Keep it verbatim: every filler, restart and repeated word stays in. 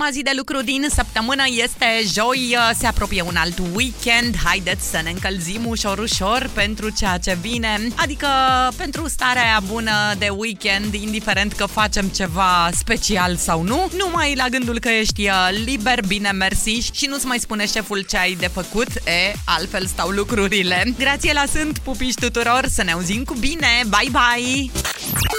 Ultima zi de lucru din săptămână este joi, se apropie un alt weekend. Haideți să ne încălzim ușor, ușor pentru ceea ce vine, adică pentru starea bună de weekend, indiferent că facem ceva special sau nu. Numai la gândul că ești liber, bine mersi, și nu-ți mai spune șeful ce ai de făcut, e, altfel stau lucrurile. Grație la sunt, pupiși tuturor, să ne auzim cu bine, bye bye!